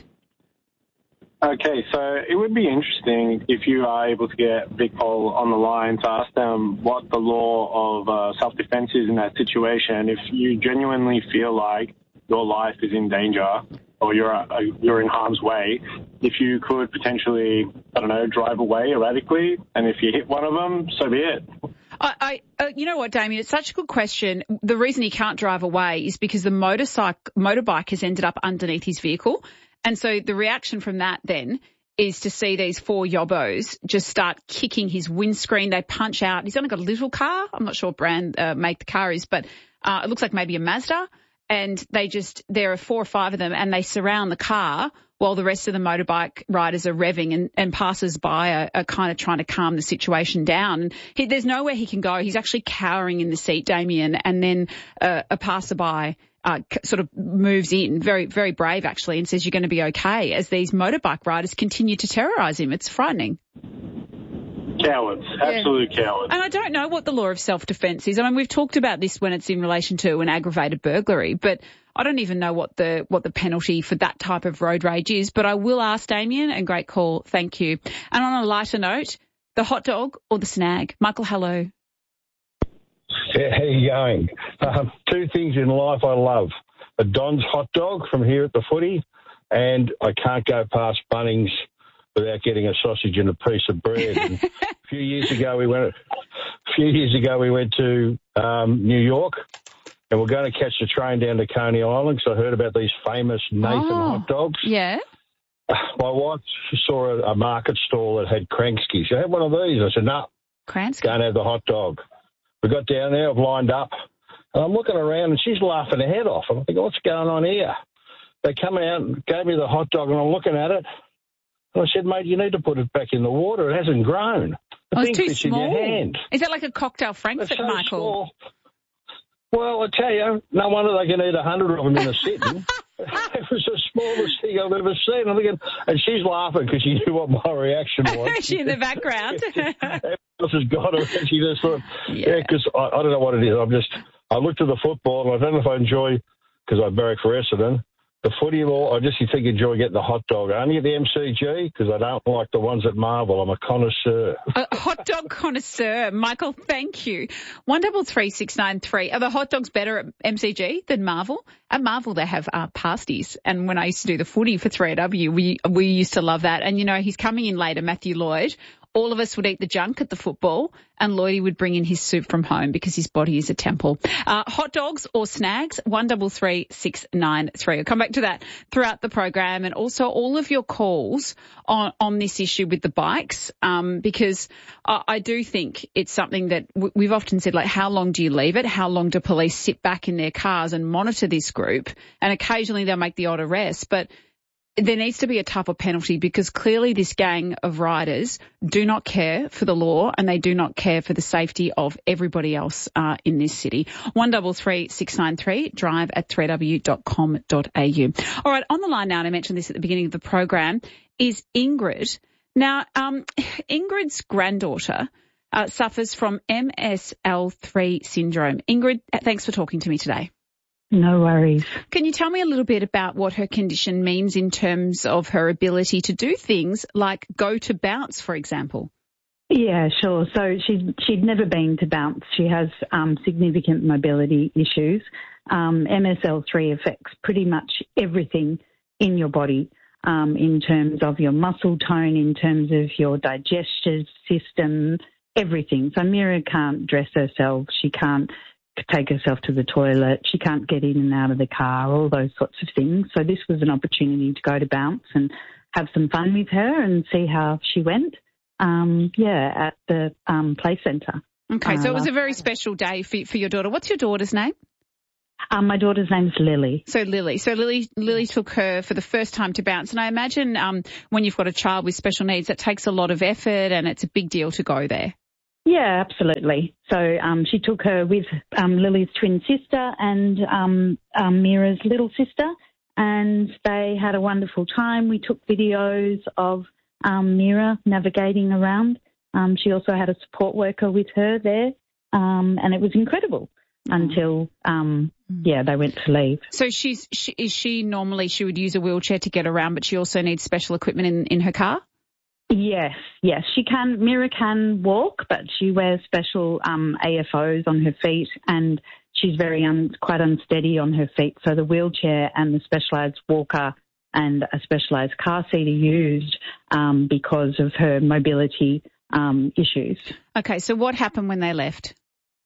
Okay, so it would be interesting if you are able to get VicPol on the line to ask them what the law of self-defense is in that situation. If you genuinely feel like your life is in danger or you're in harm's way, if you could potentially, drive away erratically, and if you hit one of them, so be it. You know what, Damien? It's such a good question. The reason he can't drive away is because the motorbike has ended up underneath his vehicle. And so the reaction from that then is to see these 4 yobbos just start kicking his windscreen. They punch out. He's only got a little car. I'm not sure what brand make the car is, but it looks like maybe a Mazda. And there are 4 or 5 of them, and they surround the car while the rest of the motorbike riders are revving, and passers-by are kind of trying to calm the situation down. And there's nowhere he can go. He's actually cowering in the seat, Damien, and then a passerby sort of moves in, very, very brave actually, and says you're going to be okay, as these motorbike riders continue to terrorise him. It's frightening. Cowards, absolute cowards. And I don't know what the law of self-defence is. I mean, we've talked about this when it's in relation to an aggravated burglary, but I don't even know what the penalty for that type of road rage is. But I will ask Damien, and great call, thank you. And on a lighter note, the hot dog or the snag? Michael, hello. Yeah, how you going? 2 things in life I love. A Don's hot dog from here at the footy, and I can't go past Bunnings without getting a sausage and a piece of bread. And a few years ago we went to New York, and we're going to catch the train down to Coney Island, so I heard about these famous Nathan hot dogs. Yeah. My wife saw a market stall that had Kransky. She had one of these. I said, no, Kransky? Go and have the hot dog. We got down there, I've lined up, and I'm looking around, and she's laughing her head off. I'm thinking, what's going on here? They come out and gave me the hot dog, and I'm looking at it. And I said, mate, you need to put it back in the water. It hasn't grown. The thing it's too fits small. in your hand. Is that like a cocktail Frankfurt, so Michael? Small. Well, I tell you, no wonder they can eat 100 of them in a sitting. It was the smallest thing I've ever seen. I'm thinking, and she's laughing because she knew what my reaction was. Is she in the background? Everyone else has got her, and she just thought, because I don't know what it is. I looked at the football, and I don't know if I enjoy, because I barrack for Essendon, the footy law. I just enjoy getting the hot dog. I only get the MCG because I don't like the ones at Marvel. I'm a connoisseur. A hot dog connoisseur. Michael, thank you. 133693. Are the hot dogs better at MCG than Marvel? At Marvel, they have pasties. And when I used to do the footy for 3AW, we used to love that. And, he's coming in later, Matthew Lloyd. All of us would eat the junk at the football, and Lloydie would bring in his soup from home because his body is a temple. Hot dogs or snags, 133693. I'll come back to that throughout the program, and also all of your calls on this issue with the bikes, because I do think it's something that we've often said, like, how long do you leave it? How long do police sit back in their cars and monitor this group? And occasionally they'll make the odd arrest, but there needs to be a tougher penalty, because clearly this gang of riders do not care for the law, and they do not care for the safety of everybody else in this city. 133693, drive@3w.com.au. All right, on the line now, and I mentioned this at the beginning of the program, is Ingrid. Now, Ingrid's granddaughter suffers from MSL3 syndrome. Ingrid, thanks for talking to me today. No worries. Can you tell me a little bit about what her condition means in terms of her ability to do things like go to bounce, for example? Yeah, sure. So she'd never been to bounce. She has significant mobility issues. MSL3 affects pretty much everything in your body, in terms of your muscle tone, in terms of your digestive system, everything. So Mira can't dress herself. She can't take herself to the toilet. She can't get in and out of the car, all those sorts of things. So this was an opportunity to go to bounce and have some fun with her and see how she went. at the play centre. Okay, so it was a very special day for your daughter. What's your daughter's name? My daughter's name's Lily. So Lily took her for the first time to bounce. And I imagine when you've got a child with special needs, that takes a lot of effort and it's a big deal to go there. Yeah, absolutely. So she took her with Lily's twin sister and Mira's little sister, and they had a wonderful time. We took videos of Mira navigating around. She also had a support worker with her there, and it was incredible until, they went to leave. So is she normally, she would use a wheelchair to get around, but she also needs special equipment in her car? Yes, she can. Mira can walk, but she wears special AFOs on her feet, and she's quite unsteady on her feet. So the wheelchair and the specialised walker and a specialised car seat are used because of her mobility issues. Okay, so what happened when they left?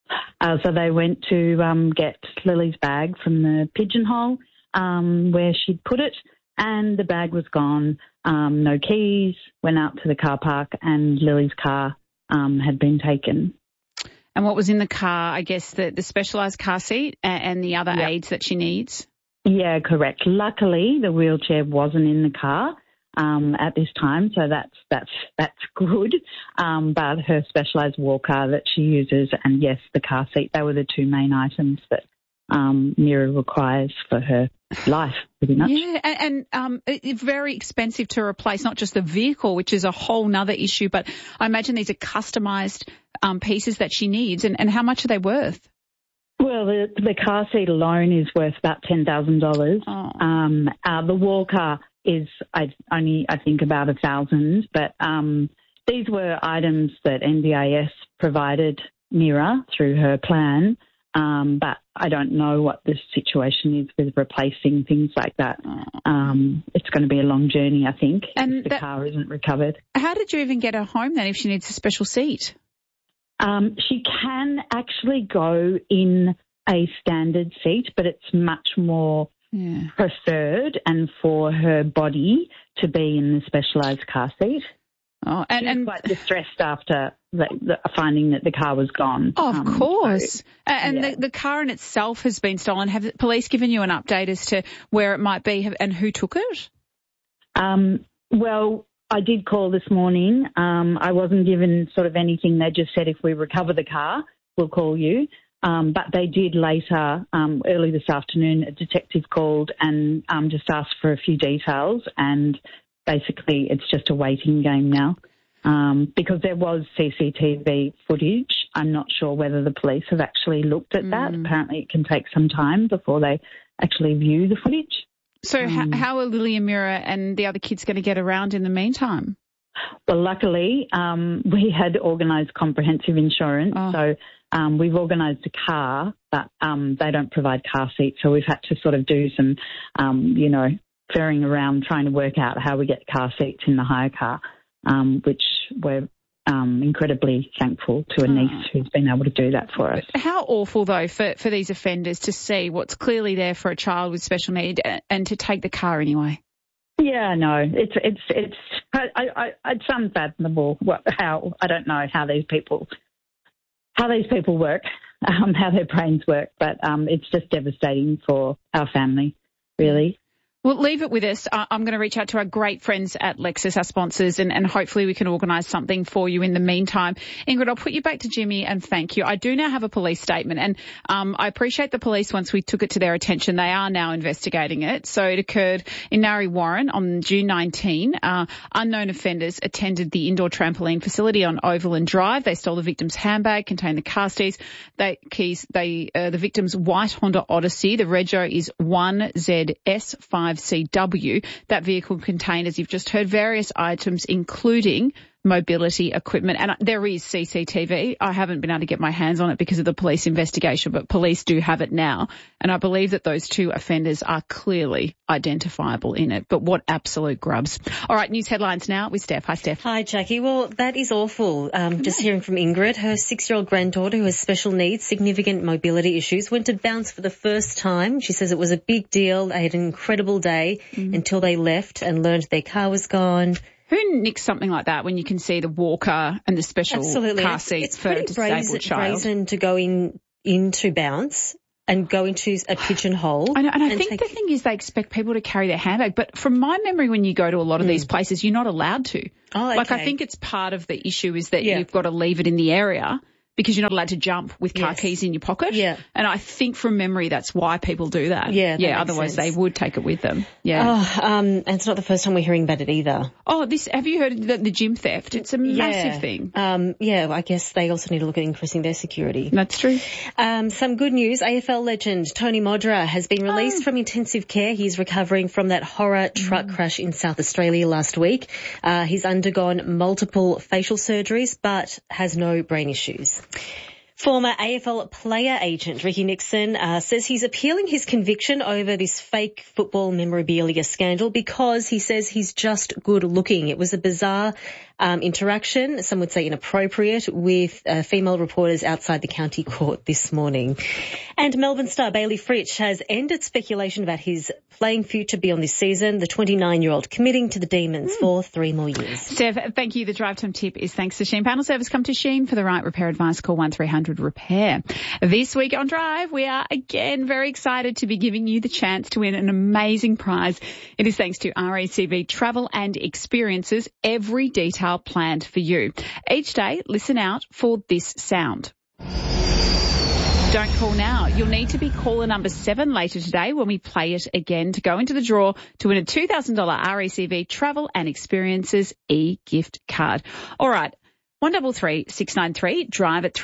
So they went to get Lily's bag from the pigeonhole where she'd put it, and the bag was gone. No keys, went out to the car park, and Lily's car had been taken. And what was in the car? I guess the specialised car seat and the other aids that she needs? Yeah, correct. Luckily, the wheelchair wasn't in the car at this time, so that's good. But her specialised walker that she uses, and yes, the car seat, they were the two main items that Mira requires for her life, pretty much. Yeah, and it's very expensive to replace not just the vehicle, which is a whole nother issue, but I imagine these are customised pieces that she needs. And how much are they worth? Well, the car seat alone is worth about $10,000. Oh. The walker is I think about $1,000, but these were items that NDIS provided Mira through her plan. But I don't know what the situation is with replacing things like that. It's going to be a long journey, I think, if the car isn't recovered. How did you even get her home then if she needs a special seat? She can actually go in a standard seat, but it's much more preferred and for her body to be in the specialised car seat. Oh, and quite distressed after finding that the car was gone. Oh, of course. The car in itself has been stolen. Have the police given you an update as to where it might be and who took it? Well, I did call this morning. I wasn't given sort of anything. They just said if we recover the car, we'll call you. But they did later, early this afternoon, a detective called and just asked for a few details, and basically it's just a waiting game now. Because there was CCTV footage. I'm not sure whether the police have actually looked at that. Apparently it can take some time before they actually view the footage. So how are Lily and Mira and the other kids going to get around in the meantime? Well, luckily, we had organised comprehensive insurance. So we've organised a car, but they don't provide car seats. So we've had to sort of do some, ferrying around trying to work out how we get car seats in the hire car, which we're incredibly thankful to a niece who's been able to do that for us. How awful, though, for these offenders to see what's clearly there for a child with special need and to take the car anyway. Yeah, no, it's unfathomable I don't know how these people work, how their brains work, but it's just devastating for our family, really. Well, leave it with us. I'm going to reach out to our great friends at Lexus, our sponsors, and hopefully we can organise something for you in the meantime. Ingrid, I'll put you back to Jimmy and thank you. I do now have a police statement, and I appreciate the police once we took it to their attention. They are now investigating it. So it occurred in Narre Warren on June 19. Unknown offenders attended the indoor trampoline facility on Overland Drive. They stole the victim's handbag, contained the car keys. The victim's white Honda Odyssey. The rego is 1ZS5CW. That vehicle contained, as you've just heard, various items, including mobility equipment. And there is CCTV. I haven't been able to get my hands on it because of the police investigation, but police do have it now. And I believe that those two offenders are clearly identifiable in it. But what absolute grubs. All right, news headlines now with Steph. Hi, Steph. Hi, Jackie. Well, that is awful. Just hearing from Ingrid, her 6-year-old granddaughter who has special needs, significant mobility issues, went to bounce for the first time. She says it was a big deal. They had an incredible day until they left and learned their car was gone. Who nicks something like that when you can see the walker and the special car seats it's for a disabled child? It's brazen to go into bounce and go into a pigeonhole. I know, and I think the thing is they expect people to carry their handbag. But from my memory, when you go to a lot of these places, you're not allowed to. Oh, okay. Like, I think it's part of the issue is that you've got to leave it in the area because you're not allowed to jump with car keys in your pocket. Yeah. And I think from memory that's why people do that. Yeah, that makes otherwise sense. they would take it with them. Yeah. Oh, and it's not the first time we're hearing about it either. Oh, have you heard of the gym theft? It's a massive thing. I guess they also need to look at increasing their security. That's true. Some good news. AFL legend Tony Modra has been released from intensive care. He's recovering from that horror truck crash in South Australia last week. He's undergone multiple facial surgeries but has no brain issues. Former AFL player agent Ricky Nixon says he's appealing his conviction over this fake football memorabilia scandal because he says he's just good looking. It was a bizarre interaction, some would say inappropriate, with female reporters outside the county court this morning. And Melbourne star Bailey Fritsch has ended speculation about his playing future beyond this season, the 29-year-old committing to the Demons for 3 more years. Steph, thank you. The Drive Time tip is thanks to Sheen Panel Service. Come to Sheen for the right repair advice. Call 1300-REPAIR. This week on Drive, we are again very excited to be giving you the chance to win an amazing prize. It is thanks to RACV Travel and Experiences, every detail planned for you. Each day, listen out for this sound. Don't call now. You'll need to be caller number 7 later today when we play it again to go into the draw to win a $2,000 RACV Travel and Experiences e-gift card. All right. 133693, drive at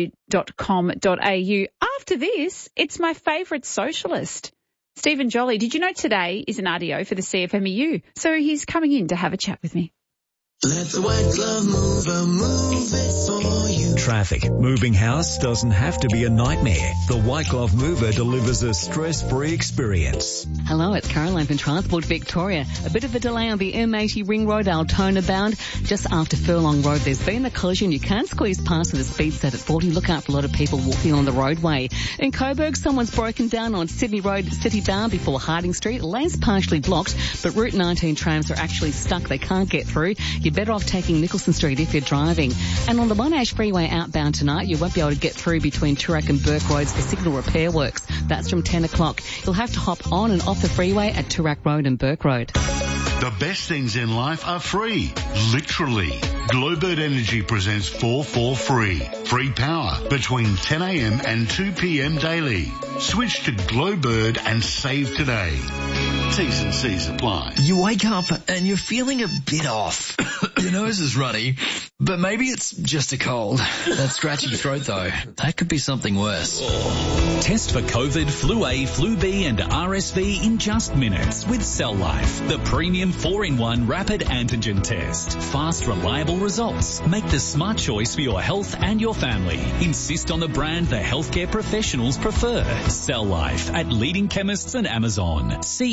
3rw.com.au. After this, it's my favourite socialist, Stephen Jolly. Did you know today is an RDO for the CFMEU? So he's coming in to have a chat with me. Let the white glove mover move it for you. Traffic. Moving house doesn't have to be a nightmare. The White Glove Mover delivers a stress-free experience. Hello, it's Caroline from Transport Victoria. A bit of a delay on the M80 Ring Road, Altona bound. Just after Furlong Road, there's been a collision. You can't squeeze past with a speed set at 40. Look out for a lot of people walking on the roadway. In Coburg, someone's broken down on Sydney Road, City Bound before Harding Street. Lane's partially blocked, but Route 19 trams are actually stuck. They can't get through. You're better off taking Nicholson Street if you're driving. And on the Monash Freeway outbound tonight, you won't be able to get through between Toorak and Burke Roads for signal repair works. That's from 10 o'clock. You'll have to hop on and off the freeway at Toorak Road and Burke Road. The best things in life are free. Literally. Glowbird Energy presents 4 Free. Free power between 10 a.m. and 2 p.m. daily. Switch to Glowbird and save today. T's and C's apply. You wake up and you're feeling a bit off. Your nose is runny, but maybe it's just a cold. That scratchy throat though, that could be something worse. Test for COVID, Flu A, Flu B and RSV in just minutes with Cell Life, the premium 4-in-1 rapid antigen test. Fast, reliable results. Make the smart choice for your health and your family. Insist on the brand the healthcare professionals prefer. Cell Life at leading chemists and Amazon.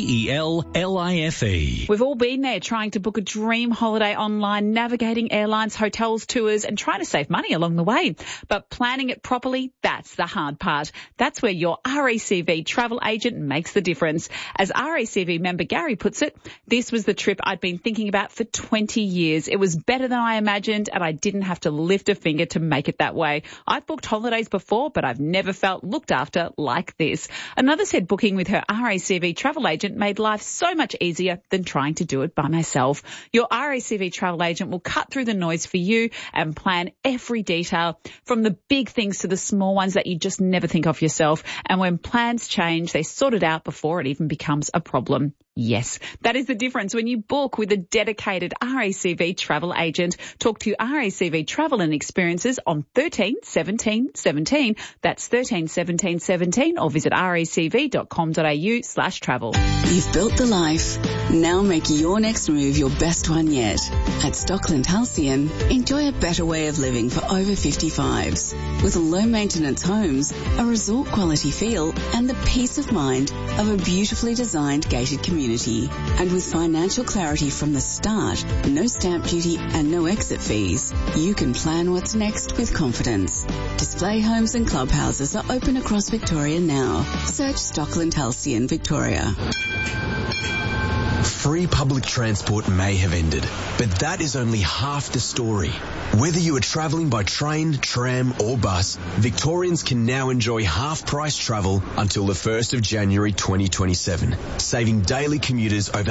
CELLIFE. We've all been there trying to book a dream holiday online, navigating airlines, hotels, tours and trying to save money along the way. But planning it properly, that's the hard part. That's where your RACV travel agent makes the difference. As RACV member Gary puts it, this was the trip I'd been thinking about for 20 years. It was better than I imagined and I didn't have to lift a finger to make it that way. I've booked holidays before, but I've never felt looked after like this. Another said booking with her RACV travel agent made life so much easier than trying to do it by myself. Your RACV travel agent will cut through the noise for you and plan every detail, from the big things to the small ones that you just never think of yourself. And when plans change, they sort it out before it even becomes a problem. Yes, that is the difference when you book with a dedicated RACV travel agent. Talk to RACV Travel and Experiences on 13 17 17. That's 13 17 17 or visit racv.com.au/travel. You've built the life. Now make your next move your best one yet. At Stockland Halcyon, enjoy a better way of living for over 55s. With low maintenance homes, a resort quality feel and the peace of mind of a beautifully designed gated community. And with financial clarity from the start, no stamp duty and no exit fees, you can plan what's next with confidence. Display homes and clubhouses are open across Victoria now. Search Stockland Halcyon Victoria. Free public transport may have ended, but that is only half the story. Whether you are travelling by train, tram or bus, Victorians can now enjoy half-price travel until the 1st of January 2027, saving daily commuters over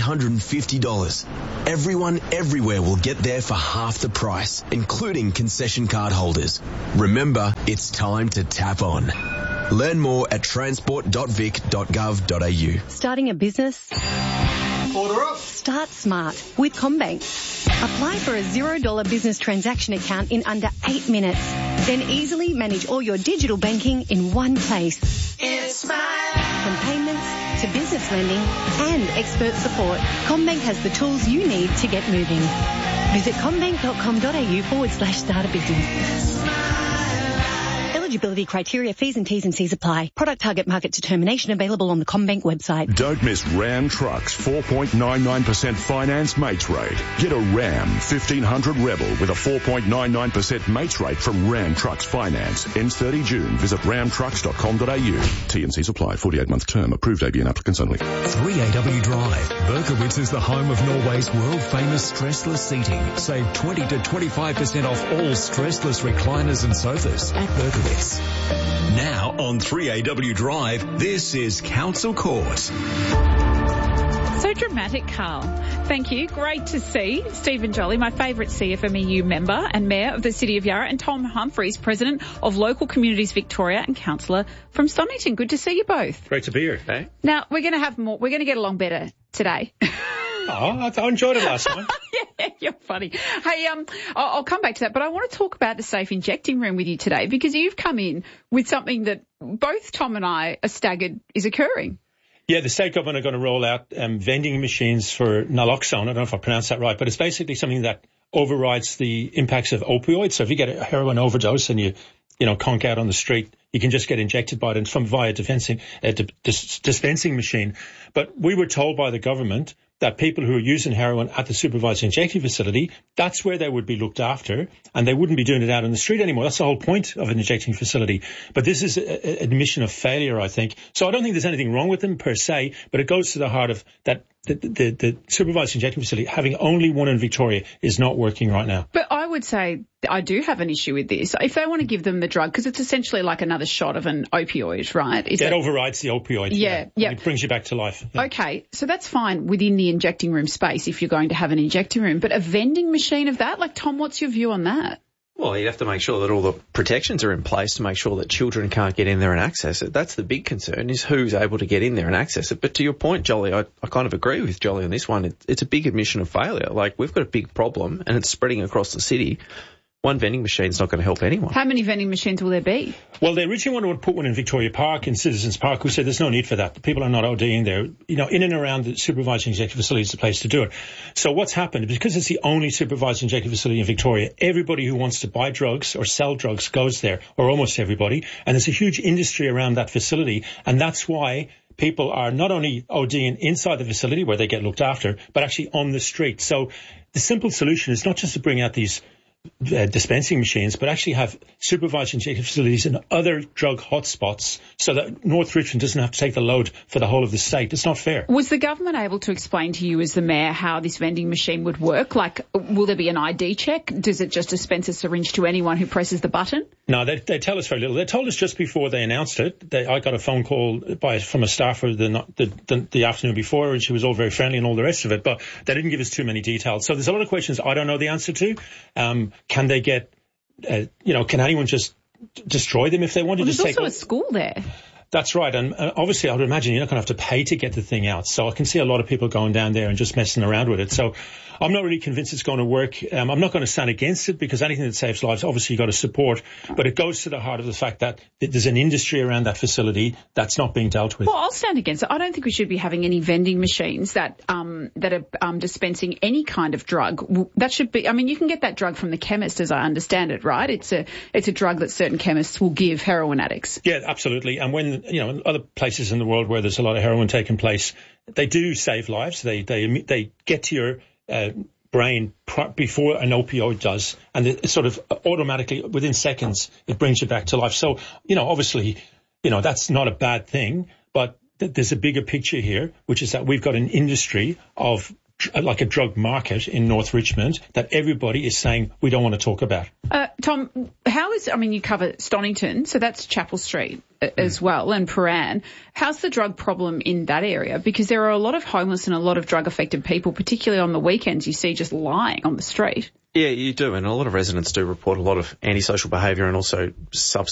$850. Everyone everywhere will get there for half the price, including concession card holders. Remember, it's time to tap on. Learn more at transport.vic.gov.au. Starting a business? Order up. Start smart with CommBank. Apply for a $0 business transaction account in under 8 minutes. Then easily manage all your digital banking in one place. It's smart. From payments to business lending and expert support, CommBank has the tools you need to get moving. Visit commbank.com.au/start a business. Eligibility criteria, fees and T's and C's apply. Product target market determination available on the CommBank website. Don't miss Ram Trucks 4.99% finance mates rate. Get a Ram 1500 Rebel with a 4.99% mates rate from Ram Trucks Finance. Ends 30 June. Visit ramtrucks.com.au. T&Cs apply. 48-month term. Approved ABN applicants only. 3AW Drive. Berkowitz is the home of Norway's world-famous stressless seating. Save 20 to 25% off all stressless recliners and sofas at Berkowitz. Now on 3AW Drive, this is Council Court. So dramatic, Carl. Thank you. Great to see Stephen Jolly, my favourite CFMEU member and Mayor of the City of Yarra, and Tom Humphries, President of Local Communities Victoria and Councillor from Stonington. Good to see you both. Great to be here. Hey? Now, we're going to have more. We're going to get along better today. Oh, I enjoyed it last time. Yeah, you're funny. Hey, I'll come back to that, but I want to talk about the safe injecting room with you today because you've come in with something that both Tom and I are staggered is occurring. Yeah, the state government are going to roll out vending machines for naloxone. I don't know if I pronounced that right, but it's basically something that overrides the impacts of opioids. So if you get a heroin overdose and you conk out on the street, you can just get injected by it, and from via dispensing machine. But we were told by the government that people who are using heroin at the supervised injecting facility, that's where they would be looked after, and they wouldn't be doing it out on the street anymore. That's the whole point of an injecting facility. But this is an admission of failure, I think. So I don't think there's anything wrong with them per se, but it goes to the heart of that the supervised injecting facility, having only one in Victoria, is not working right now. But I would say I do have an issue with this. If they want to give them the drug, because it's essentially like another shot of an opioid, right? It overrides the opioid. Yeah. It brings you back to life. Yeah. Okay, so that's fine within the injecting room space if you're going to have an injecting room. But a vending machine of that? Like, Tom, what's your view on that? Well, you have to make sure that all the protections are in place to make sure that children can't get in there and access it. That's the big concern, is who's able to get in there and access it. But to your point, Jolly, I kind of agree with Jolly on this one. It's a big admission of failure. Like, we've got a big problem and it's spreading across the city. One vending machine's not going to help anyone. How many vending machines will there be? Well, they originally wanted to put one in Victoria Park, in Citizens Park. We said there's no need for that. The people are not ODing there. In and around the supervised injecting facility is the place to do it. So what's happened, because it's the only supervised injecting facility in Victoria, everybody who wants to buy drugs or sell drugs goes there, or almost everybody. And there's a huge industry around that facility. And that's why people are not only ODing inside the facility where they get looked after, but actually on the street. So the simple solution is not just to bring out these dispensing machines, but actually have supervised injecting facilities in other drug hotspots so that North Richmond doesn't have to take the load for the whole of the state. It's not fair. Was the government able to explain to you as the mayor how this vending machine would work? Like, will there be an ID check? Does it just dispense a syringe to anyone who presses the button? No, they tell us very little. They told us just before they announced it. I got a phone call from a staffer the afternoon before, and she was all very friendly and all the rest of it, but they didn't give us too many details. So there's a lot of questions I don't know the answer to. Can they get, can anyone just destroy them if they want to? There's also a school there. That's right. And obviously, I would imagine you're not going to have to pay to get the thing out. So I can see a lot of people going down there and just messing around with it. So I'm not really convinced it's going to work. I'm not going to stand against it, because anything that saves lives, obviously, you've got to support. But it goes to the heart of the fact that there's an industry around that facility that's not being dealt with. Well, I'll stand against it. I don't think we should be having any vending machines that are dispensing any kind of drug. That should be, you can get that drug from the chemist, as I understand it, right? It's a drug that certain chemists will give heroin addicts. Yeah, absolutely. And when, in other places in the world where there's a lot of heroin taking place, they do save lives. They get to your brain before an opioid does, and it sort of automatically, within seconds, it brings you back to life. So, obviously, that's not a bad thing, but that there's a bigger picture here, which is that we've got an industry of like a drug market in North Richmond that everybody is saying we don't want to talk about. Tom, you cover Stonington, so that's Chapel Street as well, and Prahran. How's the drug problem in that area? Because there are a lot of homeless and a lot of drug-affected people, particularly on the weekends, you see just lying on the street. Yeah, you do, and a lot of residents do report a lot of antisocial behaviour and also substance